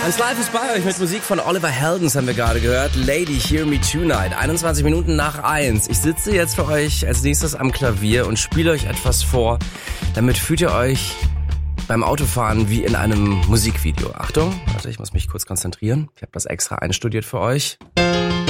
1 Live ist bei euch mit Musik von Oliver Heldens, haben wir gerade gehört. Lady, Hear Me Tonight. 21 Minuten nach 1. Ich sitze jetzt für euch als nächstes am Klavier und spiele euch etwas vor. Damit fühlt ihr euch beim Autofahren wie in einem Musikvideo. Achtung, warte, ich muss mich kurz konzentrieren. Ich habe das extra einstudiert für euch.